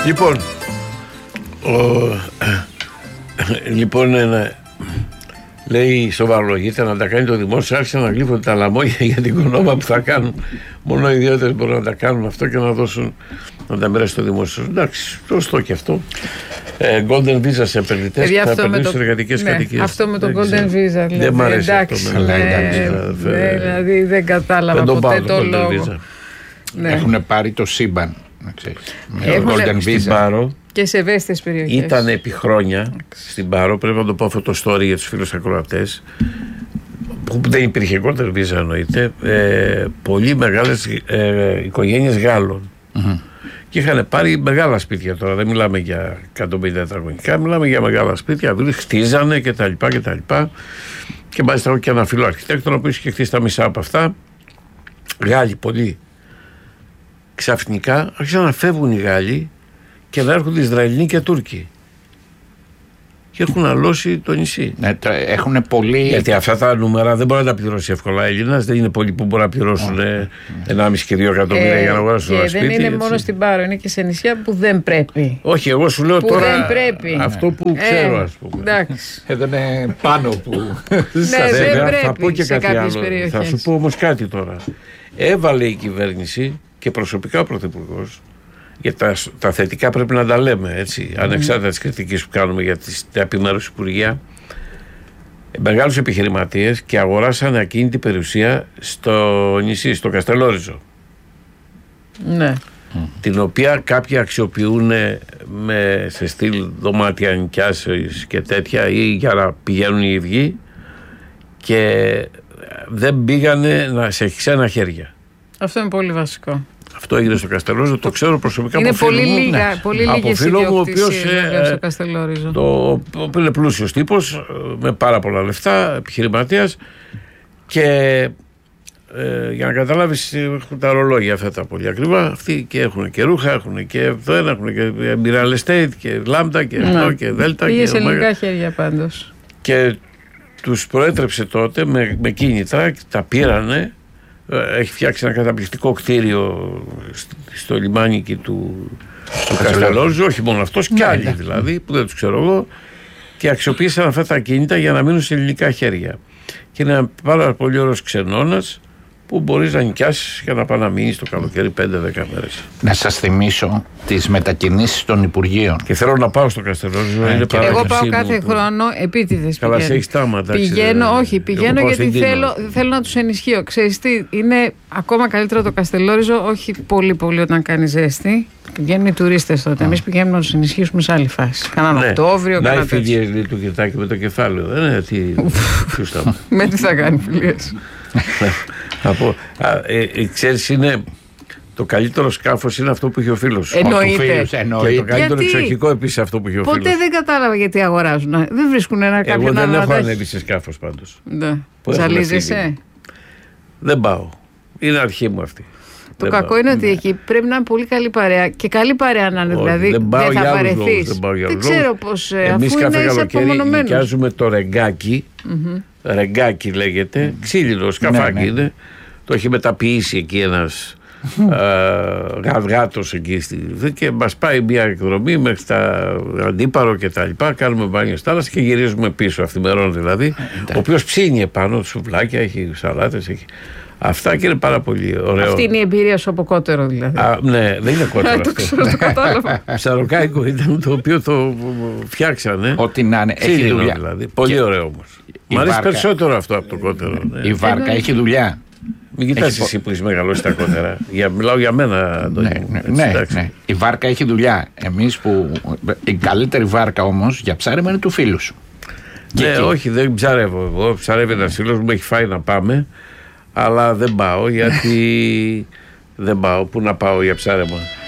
Λοιπόν, λέει σοβαρολογείται να τα κάνει το δημόσιο. Άρχισαν να γλύφονται τα λαμόγια για την κονόμα που θα κάνουν. Μόνο οι ιδιώτες μπορούν να τα κάνουν αυτό και να δώσουν, να τα μοιράσει το δημόσιο. Εντάξει, σωστό και αυτό. Golden Visa σε επενδυτές που θα επενδύσουν σε εργατικές κατοικίες. Αυτό με το Golden Visa. Δεν μ' αρέσει αυτό. Δηλαδή δεν κατάλαβα ποτέ το λόγο. Έχουν πάρει το σύμπαν. Με το Golden Visa. Και σε ευαίσθητες περιοχές. Ήταν επί χρόνια στην Πάρο, πρέπει να το πω αυτό το story για τους φίλους ακροατές, που δεν υπήρχε Golden Visa εννοείται, πολύ μεγάλες οικογένειες Γάλλων. Και είχαν πάρει μεγάλα σπίτια τώρα, δεν μιλάμε για 150 τετραγωνικά, μιλάμε για μεγάλα σπίτια, χτίζανε κτλ. Και μάλιστα έχω και ένα φίλο αρχιτέκτονα που είχε χτίσει τα μισά από αυτά. Γάλλοι πολλοί. Ξαφνικά άρχισαν να φεύγουν οι Γάλλοι και να έρχονται Ισραηλοί και Τούρκοι. Και έχουν αλώσει το νησί. Έχουν πολύ. Γιατί αυτά τα νούμερα δεν μπορεί να τα πληρώσει εύκολα. Έλληνας δεν είναι πολλοί που μπορούν να πληρώσουν 1,5 και 2 εκατομμύρια για να αγοράσουν ένα σπίτι. Δεν είναι μόνο στην Πάρο, είναι και σε νησιά που δεν πρέπει. Όχι, εγώ σου λέω τώρα δεν πρέπει. Αυτό που ξέρω, ας πούμε. Εντάξει. Εδώ είναι πάνω που. Δεν πρέπει. Θα πω και σε κάτι άλλο. περιοχές. Θα σου πω όμως κάτι τώρα. Έβαλε η κυβέρνηση και προσωπικά ο Πρωθυπουργός. Γιατί τα θετικά πρέπει να τα λέμε, έτσι, ανεξάρτητα της κριτικής που κάνουμε για τα επιμέρους υπουργεία. Μεγάλους επιχειρηματίες και αγοράσαν ακίνητη περιουσία στο νησί, στο Καστελόριζο. Ναι. Την οποία κάποιοι αξιοποιούν σε στυλ δωμάτια νοικιάσεως και τέτοια, ή για να πηγαίνουν οι ίδιοι, και δεν πήγανε σε ξένα χέρια. Αυτό είναι πολύ βασικό. Αυτό έγινε στο Καστελόριζο, το ξέρω προσωπικά. Είναι από πολύ φίλο μου, λίγα, πολύ λίγες ιδιοκτησίες στο Καστελόριζο. Είναι πλούσιος τύπος, με πάρα πολλά λεφτά, επιχειρηματίας, και για να καταλάβεις, έχουν τα ρολόγια αυτά τα πολύ ακριβά. Αυτοί και έχουν και ρούχα, έχουν και το ένα, έχουν και real estate και λάμπτα και αυτό και δέλτα. Πήγε σε ελληνικά χέρια πάντως. Και τους προέτρεψε τότε με κίνητρα, τα πήρανε. Έχει φτιάξει ένα καταπληκτικό κτίριο στο λιμάνι εκεί του Καστελόριζου, όχι μόνο αυτός, και άλλοι δηλαδή, που δεν τους ξέρω εγώ, και αξιοποίησαν αυτά τα κίνητα για να μείνουν σε ελληνικά χέρια. Και είναι ένα πάρα πολύ ωραίος ξενώνας που μπορείς να νοικιάσεις και να πάει να μείνεις το καλοκαίρι 5-10 μέρες. Να σας θυμίσω τις μετακινήσεις των Υπουργείων. Και θέλω να πάω στο Καστελόριζο. Εγώ πάω κάθε χρόνο επίτηδες. Καλά, σε έχεις τάμα. Πηγαίνω γιατί θέλω να τους ενισχύω. Ξέρεις τι, είναι ακόμα καλύτερο το Καστελόριζο, όχι πολύ πολύ όταν κάνει ζέστη. Πηγαίνουν οι τουρίστες τότε. Εμείς πηγαίνουμε να τους ενισχύσουμε σε άλλη φάση. Κανέναν Οκτώβριο, κανένα τέτοιο. Να οι φιλίες του Κυρτάκη με το κεφάλαιο. Δεν είναι τι. Με τι θα κάνει φιλίες. Ξέρεις, είναι το καλύτερο σκάφος είναι αυτό που είχε ο φίλος. Εννοείται. Και το καλύτερο εξοχικό επίσης αυτό που είχε ο φίλος. Ποτέ δεν κατάλαβα γιατί αγοράζουν. Δεν βρίσκουν ένα κάποιον άλλο. Εγώ δεν έχω ανέβει σε σκάφος πάντως. Ζαλίζεσαι. Δεν πάω. Είναι αρχή μου αυτή. Το κακό είναι ότι εκεί πρέπει να είναι πολύ καλή παρέα. Και καλή παρέα να είναι, δηλαδή δεν θα βαρεθείς. Δεν ξέρω πώς. Εμείς κάθε καλοκαίρι νοικιάζουμε το ρεγκάκι. Ρεγκάκι λέγεται. Ξύλινο σκαφάκι είναι. Το έχει μεταποιήσει εκεί ένας γάτος εκεί και μας πάει μια εκδρομή μέχρι τα Αντίπαρο και τα λοιπά. Κάνουμε μπάνιο στη θάλασσα και γυρίζουμε πίσω, αυθημερών δηλαδή. Ο οποίος ψήνει επάνω σουβλάκια, έχει σαλάτες, έχει αυτά, και είναι πάρα πολύ ωραίο. Αυτή είναι η εμπειρία σου από κότερο δηλαδή. Ναι, δεν είναι κότερο αυτό. Το κατάλαβα. Ψαροκάικο ήταν, το οποίο το φτιάξανε. Ό,τι να είναι, έχει δουλειά. Δηλαδή. Πολύ ωραίο όμως. Μ' αρέσει περισσότερο αυτό από το κότερο. Η βάρκα έχει δουλειά. Μην κοιτάς εσύ που έχεις μεγαλώσει τα κότερα. Μιλάω για μένα, Αντώνη. Ναι. Η βάρκα έχει δουλειά. Εμείς που. Η καλύτερη βάρκα όμως για ψάρεμα είναι του φίλου σου. Ναι, όχι, δεν ψαρεύω εγώ. Ψαρεύει ένας φίλος μου, έχει φάει να πάμε. Αλλά δεν πάω γιατί. Δεν πάω. Πού να πάω για ψάρεμα.